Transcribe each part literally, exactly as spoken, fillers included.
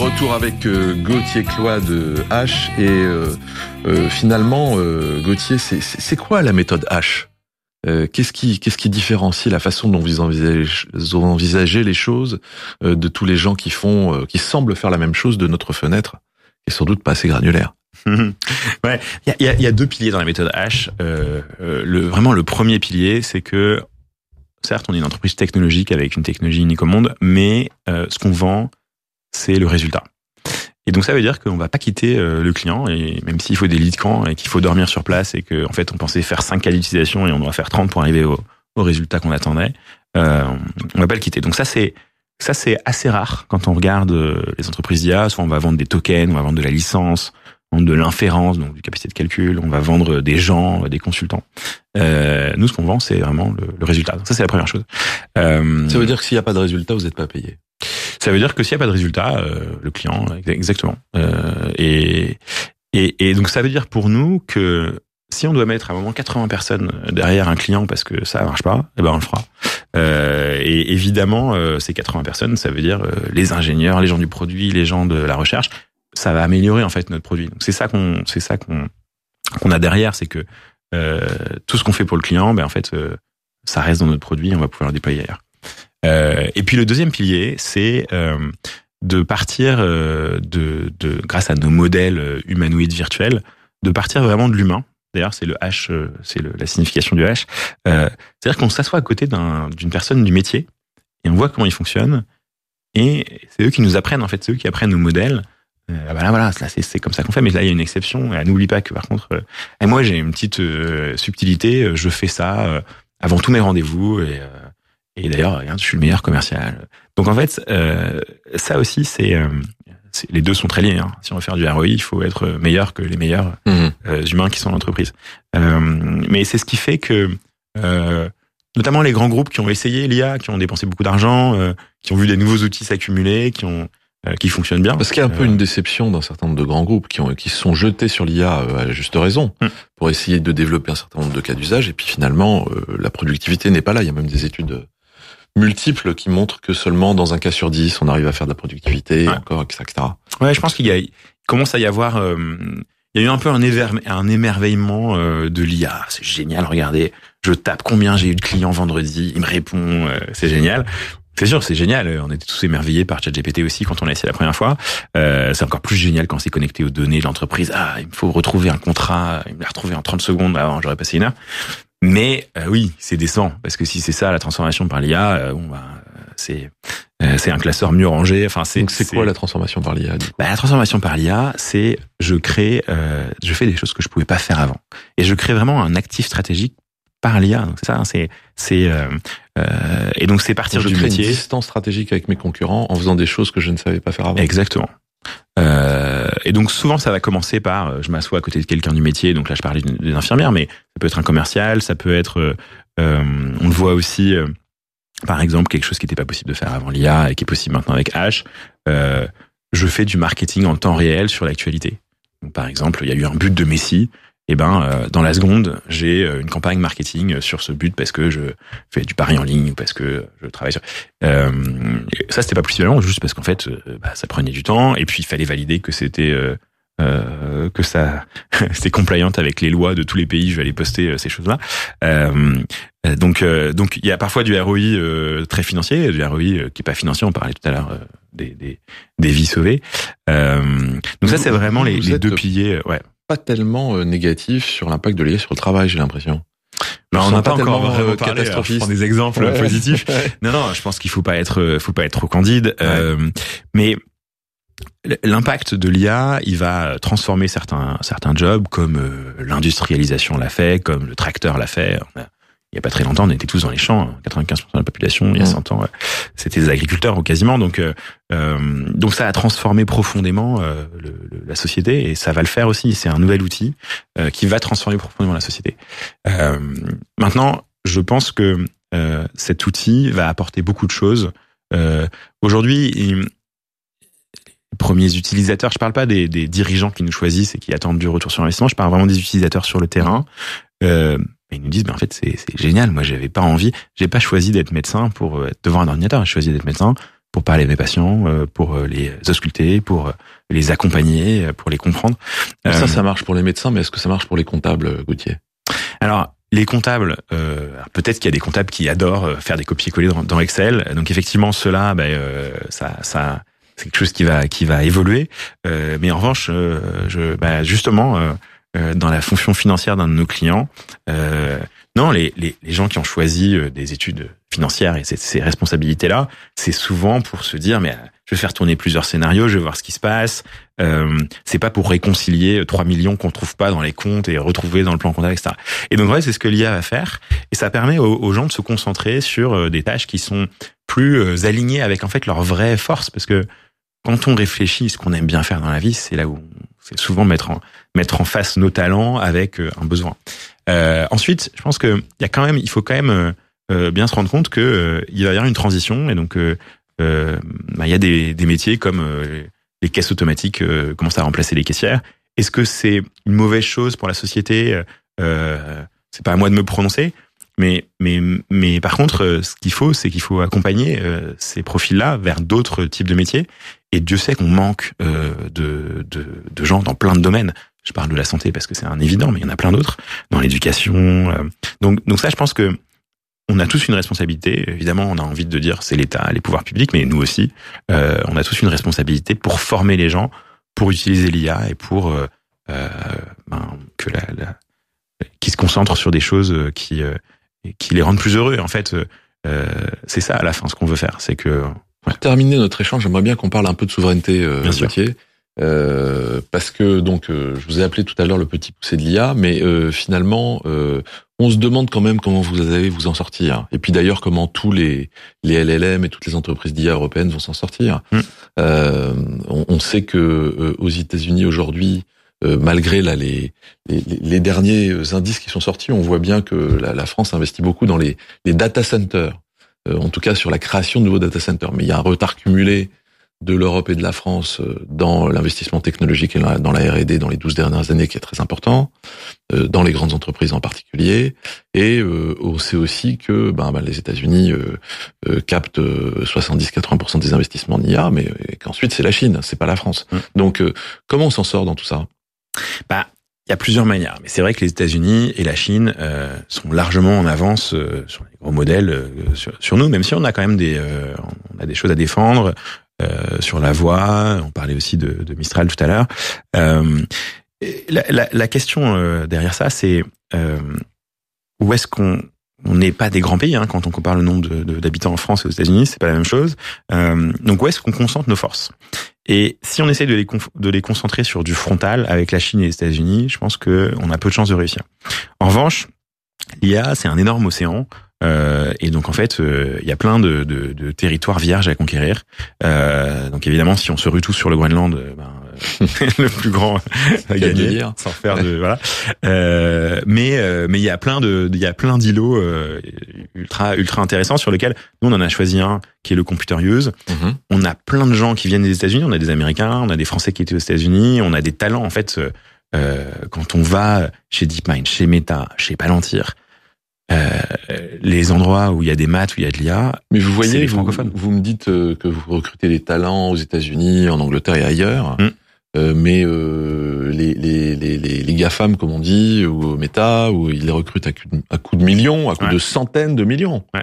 retour avec euh, Gauthier Cloix de H. Et euh, euh, finalement, euh, Gauthier, c'est, c'est, c'est quoi la méthode H ? euh, qu'est-ce qui, qu'est-ce qui différencie la façon dont vous envisagez, vous envisagez les choses euh, de tous les gens qui font, euh, qui semblent faire la même chose de notre fenêtre, et sans doute pas assez granulaire. Ouais, il y a, y a deux piliers dans la méthode H. Euh, euh, le, vraiment, le premier pilier, c'est que certes, on est une entreprise technologique avec une technologie unique au monde, mais euh, ce qu'on vend, c'est le résultat. Et donc ça veut dire qu'on va pas quitter euh, le client, et même s'il faut des leads camps et qu'il faut dormir sur place et qu'en fait on pensait faire cinq cas d'utilisation et on doit faire trente pour arriver au, au résultat qu'on attendait, euh, on va pas le quitter. Donc ça c'est ça c'est assez rare quand on regarde euh, les entreprises d'I A. Soit on va vendre des tokens, on va vendre de la licence, vendre de l'inférence, donc du capacité de calcul, on va vendre des gens, des consultants. Euh, nous, ce qu'on vend, c'est vraiment le, le résultat. Donc ça, c'est la première chose. Euh, ça veut dire que s'il n'y a pas de résultat, vous n'êtes pas payé. Ça veut dire que s'il n'y a pas de résultat, euh, le client, exactement. Euh, et, et, et donc ça veut dire pour nous que si on doit mettre à un moment quatre-vingts personnes derrière un client parce que ça marche pas, eh ben on le fera. Euh, et évidemment, euh, ces quatre-vingts personnes, ça veut dire euh, les ingénieurs, les gens du produit, les gens de la recherche. Ça va améliorer en fait notre produit. Donc c'est ça qu'on, c'est ça qu'on, qu'on a derrière, c'est que euh, tout ce qu'on fait pour le client, ben en fait, euh, ça reste dans notre produit, et on va pouvoir le déployer ailleurs. Euh, et puis le deuxième pilier, c'est euh, de partir euh, de, de, grâce à nos modèles humanoïdes virtuels, de partir vraiment de l'humain. D'ailleurs, c'est le H, c'est le, la signification du H. Euh, c'est-à-dire qu'on s'assoit à côté d'un, d'une personne du métier et on voit comment il fonctionne. Et c'est eux qui nous apprennent en fait, c'est eux qui apprennent nos modèles. Euh, voilà, voilà, là, c'est, c'est comme ça qu'on fait. Mais là, il y a une exception. Et n'oublie pas que par contre, euh, et moi, j'ai une petite euh, subtilité. Je fais ça euh, avant tous mes rendez-vous. Et, euh, et d'ailleurs, regarde, je suis le meilleur commercial. Donc en fait, euh, ça aussi, c'est, euh, c'est les deux sont très liés. Hein. Si on veut faire du R O I, il faut être meilleur que les meilleurs mmh. euh, humains qui sont dans l'entreprise. Euh, mais c'est ce qui fait que, euh, notamment les grands groupes qui ont essayé l'I A, qui ont dépensé beaucoup d'argent, euh, qui ont vu des nouveaux outils s'accumuler, qui ont euh, qui fonctionnent bien. Parce qu'il y a un peu euh, une déception d'un certain nombre de grands groupes qui ont qui se sont jetés sur l'I A à juste raison mmh. pour essayer de développer un certain nombre de cas d'usage. Et puis finalement, euh, la productivité n'est pas là. Il y a même des études multiples qui montrent que seulement dans un cas sur dix, on arrive à faire de la productivité, ouais. encore, et cetera. Ouais, je pense qu'il y a, il commence à y avoir, euh, il y a eu un peu un, éver, un émerveillement euh, de l'I A. C'est génial, regardez, je tape combien j'ai eu de clients vendredi, il me répond, euh, c'est génial. C'est sûr, c'est génial. On était tous émerveillés par ChatGPT aussi quand on l'a essayé la première fois. Euh, c'est encore plus génial quand c'est connecté aux données de l'entreprise. Ah, il me faut retrouver un contrat, il me l'a retrouvé en trente secondes, avant j'aurais passé une heure. Mais euh, oui, c'est décent parce que si c'est ça la transformation par l'I A, euh, bon bah c'est euh, c'est un classeur mieux rangé. Enfin c'est donc c'est, c'est quoi la transformation par l'I A? Bah, la transformation par l'I A, c'est je crée, euh, je fais des choses que je pouvais pas faire avant et je crée vraiment un actif stratégique par l'I A. Donc c'est ça, hein, c'est c'est euh, euh, et donc c'est partir donc, du je crée métier. Une distance stratégique avec mes concurrents en faisant des choses que je ne savais pas faire avant. Exactement. Euh, et donc souvent ça va commencer par euh, je m'assois à côté de quelqu'un du métier, donc là je parlais d'une infirmière, mais ça peut être un commercial, ça peut être euh, euh, on le voit aussi euh, par exemple quelque chose qui n'était pas possible de faire avant l'I A et qui est possible maintenant avec H. Euh, je fais du marketing en temps réel sur l'actualité. Donc, par exemple, il y a eu un but de Messi. Et ben euh, dans la seconde, j'ai une campagne marketing sur ce but parce que je fais du pari en ligne ou parce que je travaille sur. Euh, ça c'était pas possible avant, juste parce qu'en fait, euh, bah, ça prenait du temps et puis il fallait valider que c'était euh, euh, que ça c'était compliant avec les lois de tous les pays. Je vais aller poster euh, ces choses-là. Euh, donc euh, donc il y a parfois du R O I euh, très financier, du R O I euh, qui est pas financier. On parlait tout à l'heure euh, des, des des vies sauvées. Euh, donc ça c'est vraiment les, les deux piliers. Ouais. Pas tellement négatif sur l'impact de l'I A sur le travail, j'ai l'impression. Non, on n'a pas, pas encore vraiment parlé. Alors, je prends des exemples ouais. positifs. Non, non, je pense qu'il faut pas être, faut pas être trop candide. Ouais. Euh, mais l'impact de l'I A, il va transformer certains certains jobs, comme euh, l'industrialisation l'a fait, comme le tracteur l'a fait. On a, il y a pas très longtemps, on était tous dans les champs. quatre-vingt-quinze pour cent de la population, il y a cent ans, c'était des agriculteurs ou quasiment. Donc, euh, donc ça a transformé profondément euh, le, le, la société et ça va le faire aussi. C'est un nouvel outil euh, qui va transformer profondément la société. Euh, maintenant, je pense que euh, cet outil va apporter beaucoup de choses. Euh, aujourd'hui, il, les premiers utilisateurs, je parle pas des, des dirigeants qui nous choisissent et qui attendent du retour sur investissement. Je parle vraiment des utilisateurs sur le terrain. Euh, Ils nous disent, ben en fait, c'est, c'est génial. Moi, j'avais pas envie. J'ai pas choisi d'être médecin pour être devant un ordinateur. J'ai choisi d'être médecin pour parler de mes patients, euh, pour les ausculter, pour les accompagner, pour les comprendre. Euh, ça, ça marche pour les médecins, mais est-ce que ça marche pour les comptables, Gauthier? Alors, les comptables, euh, peut-être qu'il y a des comptables qui adorent faire des copier-coller dans, dans Excel. Donc effectivement, ceux-là, ben, euh, ça, ça, c'est quelque chose qui va, qui va évoluer. Euh, mais en revanche, euh, je, ben, justement, euh, euh, dans la fonction financière d'un de nos clients, euh, non, les, les, les gens qui ont choisi des études financières et ces, ces responsabilités-là, c'est souvent pour se dire, mais je vais faire tourner plusieurs scénarios, je vais voir ce qui se passe. Euh, c'est pas pour réconcilier trois millions qu'on trouve pas dans les comptes et retrouver dans le plan comptable, et cetera. Et donc, ouais, c'est ce que l'I A va faire. Et ça permet aux, aux gens de se concentrer sur des tâches qui sont plus alignées avec, en fait, leur vraie force. Parce que quand on réfléchit, ce qu'on aime bien faire dans la vie, c'est là où c'est souvent mettre en, mettre en face nos talents avec un besoin. Euh, ensuite, je pense que il y a quand même, il faut quand même euh, bien se rendre compte que euh, il va y avoir une transition et donc euh, euh, bah, il y a des, des métiers comme euh, les caisses automatiques euh, commencent à remplacer les caissières. Est-ce que c'est une mauvaise chose pour la société? euh, C'est pas à moi de me prononcer, mais mais mais par contre, ce qu'il faut, c'est qu'il faut accompagner euh, ces profils-là vers d'autres types de métiers. Et Dieu sait qu'on manque euh, de, de de gens dans plein de domaines. Je parle de la santé parce que c'est un évident, mais il y en a plein d'autres dans l'éducation. Euh, donc, donc ça, je pense que on a tous une responsabilité. Évidemment, on a envie de dire c'est l'État, les pouvoirs publics, mais nous aussi, euh, on a tous une responsabilité pour former les gens, pour utiliser l'I A et pour euh, euh, ben, que la, la qui se concentrent sur des choses qui euh, qui les rendent plus heureux. En fait, euh, c'est ça à la fin ce qu'on veut faire, c'est que. Ouais. Pour terminer notre échange, j'aimerais bien qu'on parle un peu de souveraineté, euh, Gauthier. Euh, parce que donc euh, je vous ai appelé tout à l'heure le petit poussé de l'I A, mais euh, finalement euh, on se demande quand même comment vous allez vous en sortir. Et puis d'ailleurs comment tous les les L L M et toutes les entreprises d'I A européennes vont s'en sortir. Mmh. Euh, on, on sait que euh, aux États-Unis aujourd'hui, euh, malgré là les, les les derniers indices qui sont sortis, on voit bien que la, la France investit beaucoup dans les les data centers, euh, en tout cas sur la création de nouveaux data centers. Mais il y a un retard cumulé de l'Europe et de la France dans l'investissement technologique et dans la R et D dans les douze dernières années qui est très important, dans les grandes entreprises en particulier. Et on sait aussi que ben, ben, les États-Unis euh, captent soixante-dix à quatre-vingts pour cent des investissements en I A, mais qu'ensuite c'est la Chine, c'est pas la France. Mmh. Donc euh, comment on s'en sort dans tout ça? Bah, il y a plusieurs manières, mais c'est vrai que les États-Unis et la Chine euh, sont largement en avance euh, sur les gros modèles euh, sur, sur nous, même si on a quand même des, euh, on a des choses à défendre. Euh, sur la voix, on parlait aussi de, de Mistral tout à l'heure. Euh, la, la, la question euh, derrière ça, c'est euh, où est-ce qu'on on n'est pas des grands pays hein, quand on compare le nombre de, de, d'habitants en France et aux États-Unis, c'est pas la même chose. Euh, donc où est-ce qu'on concentre nos forces? Et si on essaie de les conf- de les concentrer sur du frontal avec la Chine et les États-Unis, je pense que on a peu de chances de réussir. En revanche, l'I A, c'est un énorme océan. Euh, et donc en fait, il euh, y a plein de, de, de territoires vierges à conquérir. Euh, donc évidemment, si on se rue tous sur le Groenland, ben, euh, le plus grand à gagner, sans faire de voilà. Euh, mais euh, mais il y a plein de il y a plein d'îlots euh, ultra ultra intéressants sur lesquels nous on en a choisi un qui est le Computer Use. Mm-hmm. On a plein de gens qui viennent des États-Unis, on a des Américains, on a des Français qui étaient aux États-Unis, on a des talents en fait. Euh, quand on va chez DeepMind, chez Meta, chez Palantir. Euh, les endroits où il y a des maths, où il y a de l'I A, mais vous voyez, vous, vous me dites que vous recrutez des talents aux États-Unis, en Angleterre et ailleurs, mm. euh, mais euh, les, les, les, les, les GAFAM, comme on dit, ou Meta, où ils les recrutent à coup de, à coup de millions, à coup ouais. de centaines de millions. Ouais.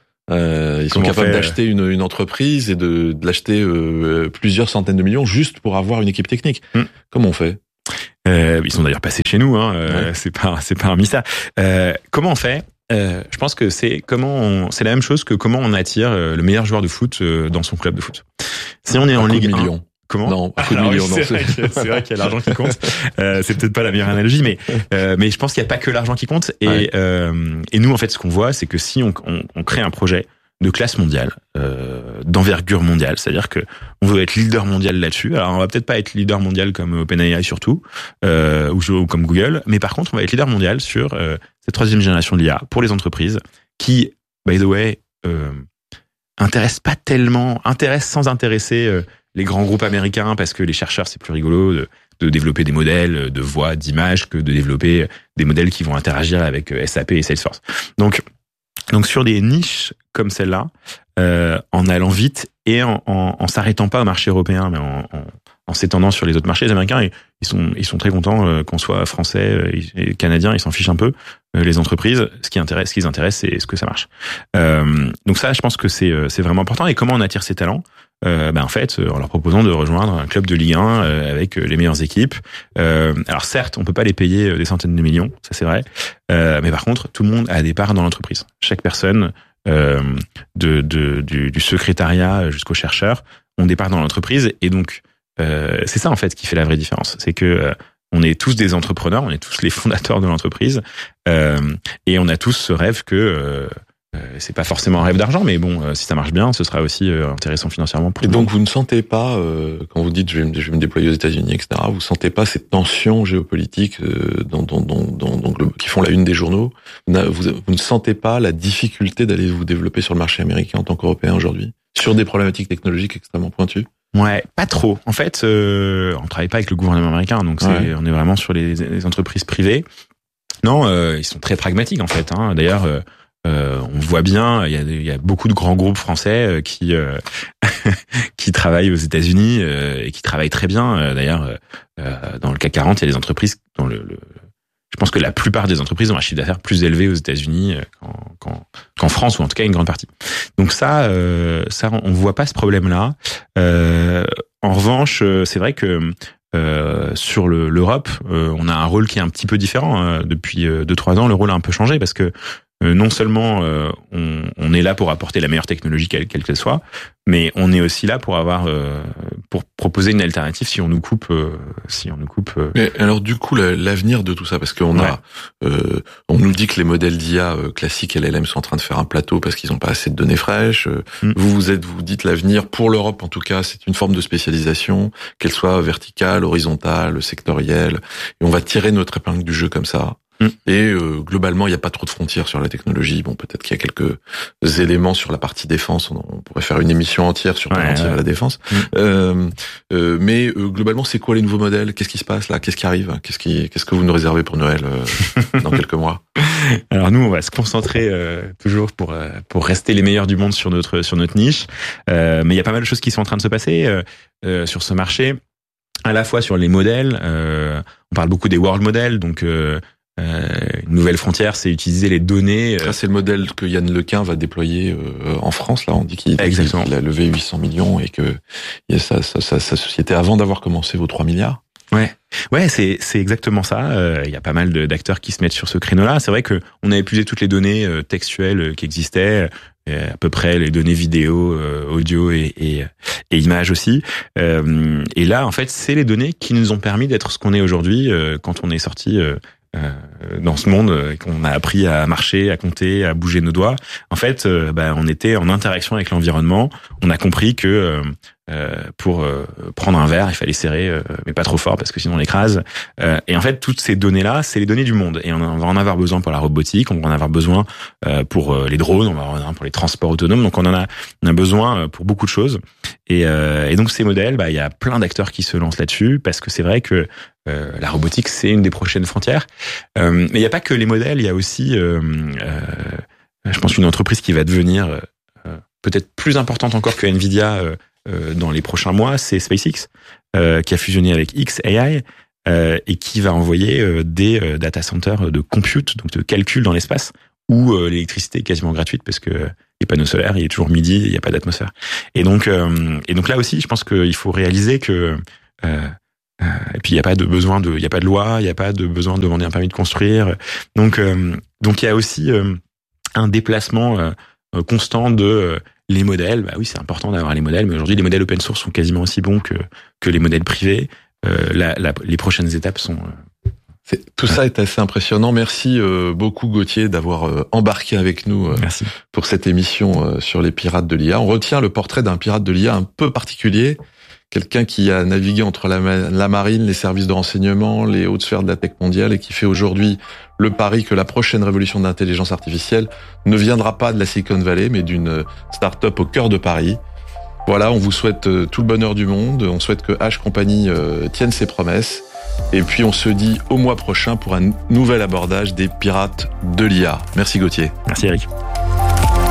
Euh, ils Comment sont capables fait... d'acheter une, une entreprise et de, de l'acheter euh, plusieurs centaines de millions juste pour avoir une équipe technique. Mm. Comment on fait? Euh, ils sont d'ailleurs passés chez nous, hein. Euh, ouais. C'est pas, c'est pas un mystère. Euh, comment on fait? Euh, je pense que c'est comment on, c'est la même chose que comment on attire le meilleur joueur de foot dans son club de foot. Si on est un en Ligue un, comment? Non, un coup de ah, million, oui, non. C'est, vrai que, c'est vrai qu'il y a l'argent qui compte. Euh, c'est peut-être pas la meilleure analogie, mais euh, mais je pense qu'il y a pas que l'argent qui compte. Et ouais. euh, et nous en fait, ce qu'on voit, c'est que si on, on, on crée un projet de classe mondiale, euh, d'envergure mondiale, c'est-à-dire que on veut être leader mondial là-dessus. Alors on va peut-être pas être leader mondial comme OpenAI surtout, euh, ou, ou comme Google, mais par contre on va être leader mondial sur euh, cette troisième génération de l'I A pour les entreprises qui, by the way, euh, intéressent pas tellement, intéressent sans intéresser euh, les grands groupes américains parce que les chercheurs c'est plus rigolo de, de développer des modèles de voix, d'image que de développer des modèles qui vont interagir avec S A P et Salesforce. Donc Donc sur des niches comme celle-là, euh, en allant vite et en, en, en s'arrêtant pas au marché européen, mais en, en, en s'étendant sur les autres marchés, les Américains, ils, ils sont ils sont très contents euh, qu'on soit français et canadien, ils s'en fichent un peu. Euh, les entreprises, ce qui intéresse, ce qui les intéresse, c'est ce que ça marche. Euh, donc ça, je pense que c'est c'est vraiment important. Et comment on attire ces talents? Euh, ben en fait, en leur proposant de rejoindre un club de Ligue un euh, avec les meilleures équipes. Euh, alors certes, on peut pas les payer des centaines de millions, ça c'est vrai. Euh, mais par contre, tout le monde a des parts dans l'entreprise. Chaque personne, euh, de, de du, du secrétariat jusqu'aux chercheurs, ont des parts dans l'entreprise. Et donc, euh, c'est ça en fait qui fait la vraie différence. C'est que euh, on est tous des entrepreneurs, on est tous les fondateurs de l'entreprise, euh, et on a tous ce rêve que euh, Euh, c'est pas forcément un rêve d'argent, mais bon, euh, si ça marche bien, ce sera aussi euh, intéressant financièrement pour Et nous. donc, vous ne sentez pas, euh, quand vous dites je vais, me, je vais me déployer aux États-Unis, et cetera, vous sentez pas ces tensions géopolitiques euh, dans, dans, dans, dans, dans le, qui font la une des journaux? Vous, vous, vous ne sentez pas la difficulté d'aller vous développer sur le marché américain en tant qu'Européen aujourd'hui, sur des problématiques technologiques extrêmement pointues? Ouais, pas trop. En fait, euh, on travaille pas avec le gouvernement américain, donc c'est, ouais. on est vraiment sur les, les entreprises privées. Non, euh, ils sont très pragmatiques en fait. Hein. D'ailleurs. Euh, Euh, on voit bien, il y a, il y a beaucoup de grands groupes français euh, qui euh, qui travaillent aux États-Unis euh, et qui travaillent très bien. Euh, d'ailleurs, euh, dans le C A C quarante, il y a des entreprises dans le, le je pense que la plupart des entreprises ont un chiffre d'affaires plus élevé aux États-Unis qu'en, qu'en, qu'en France, ou en tout cas une grande partie. Donc ça, euh, ça, on voit pas ce problème-là. Euh, en revanche, c'est vrai que Euh, sur le, l'Europe, euh, on a un rôle qui est un petit peu différent. Hein. Depuis euh, deux trois ans, le rôle a un peu changé parce que euh, non seulement euh, on, on est là pour apporter la meilleure technologie quelle, quelle qu'elle soit, mais on est aussi là pour avoir euh, pour proposer une alternative si on nous coupe euh, si on nous coupe. Euh... Mais alors du coup la, l'avenir de tout ça, parce qu'on ouais. a euh, on nous dit que les modèles d'I A euh, classiques L L M sont en train de faire un plateau parce qu'ils n'ont pas assez de données fraîches. Euh, mm. Vous vous êtes vous dites l'avenir pour l'Europe en tout cas, c'est une forme de spécialisation, qu'elle soit verticale, horizontale, sectorielle, et on va tirer notre épingle du jeu comme ça. Et euh, globalement, il n'y a pas trop de frontières sur la technologie. Bon, peut-être qu'il y a quelques éléments sur la partie défense. On, on pourrait faire une émission entière sur ouais, entière ouais. la défense. Mmh. Euh, euh, mais euh, globalement, c'est quoi les nouveaux modèles? Qu'est-ce qui se passe là? Qu'est-ce qui arrive? Qu'est-ce qui, qu'est-ce que vous nous réservez pour Noël euh, dans quelques mois? Alors nous, on va se concentrer euh, toujours pour euh, pour rester les meilleurs du monde sur notre sur notre niche. Euh, mais il y a pas mal de choses qui sont en train de se passer euh, euh, sur ce marché. À la fois sur les modèles, euh, on parle beaucoup des world models, donc euh, Euh, une nouvelle frontière, c'est utiliser les données. Ça, c'est le modèle que Yann Lequin va déployer euh, en France. Là, on dit qu'il, Exactement. qu'il a levé huit cents millions et que il y a sa, sa, sa, sa société avant d'avoir commencé vos trois milliards. Ouais, ouais, c'est c'est exactement ça. Il euh, y a pas mal de, d'acteurs qui se mettent sur ce créneau-là. C'est vrai que on a épuisé toutes les données euh, textuelles qui existaient, euh, à peu près les données vidéo, euh, audio et, et et images aussi. Euh, et là, en fait, c'est les données qui nous ont permis d'être ce qu'on est aujourd'hui euh, quand on est sorti. Euh, Euh, dans ce monde, euh, qu'on a appris à marcher, à compter, à bouger nos doigts. En fait, euh, bah, on était en interaction avec l'environnement. On a compris que euh, euh, pour euh, prendre un verre, il fallait serrer, euh, mais pas trop fort parce que sinon on l'écrase. Euh, et en fait, toutes ces données-là, c'est les données du monde. Et on va en avoir besoin pour la robotique, on va en avoir besoin euh, pour euh, les drones, on va en avoir besoin pour les transports autonomes. Donc on en a, on a besoin pour beaucoup de choses. Et, euh, et donc ces modèles, bah, il y a plein d'acteurs qui se lancent là-dessus parce que c'est vrai que Euh, la robotique, c'est une des prochaines frontières. Euh, mais il n'y a pas que les modèles, il y a aussi, euh, euh, je pense, une entreprise qui va devenir euh, peut-être plus importante encore que Nvidia euh, euh, dans les prochains mois, c'est SpaceX, euh, qui a fusionné avec X A I euh, et qui va envoyer euh, des euh, data centers de compute, donc de calcul dans l'espace, où euh, l'électricité est quasiment gratuite parce que les panneaux solaires, il est toujours midi, il n'y a pas d'atmosphère. Et donc, euh, et donc là aussi, je pense qu'il faut réaliser que euh, et puis il n'y a pas de besoin de, il y a pas de loi, il n'y a pas de besoin de demander un permis de construire. Donc, euh, donc il y a aussi euh, un déplacement euh, constant de euh, les modèles. Bah oui, c'est important d'avoir les modèles, mais aujourd'hui les modèles open source sont quasiment aussi bons que que les modèles privés. Euh, la, la, les prochaines étapes sont euh, C'est, tout ça est assez impressionnant. Merci euh, beaucoup Gauthier d'avoir euh, embarqué avec nous euh, Merci. pour cette émission euh, sur les pirates de l'I A. On retient le portrait d'un pirate de l'I A un peu particulier. Quelqu'un qui a navigué entre la, la marine, les services de renseignement, les hautes sphères de la tech mondiale et qui fait aujourd'hui le pari que la prochaine révolution de l'intelligence artificielle ne viendra pas de la Silicon Valley, mais d'une start-up au cœur de Paris. Voilà, on vous souhaite tout le bonheur du monde. On souhaite que H Company euh, tienne ses promesses. Et puis on se dit au mois prochain pour un nouvel abordage des pirates de l'I A. Merci Gauthier. Merci Eric.